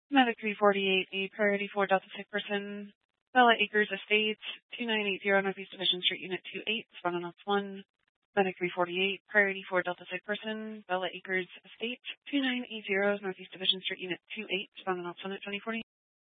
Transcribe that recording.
Medic 348, a priority 4 Delta sick person, Bella Acres Estates, 2980 Northeast Division Street, Unit 28, respondent ops 1. Medic 348, priority 4 Delta sick person, Bella Acres Estates, 2980 Northeast Division Street, Unit 28, respondent ops 1 at 2040.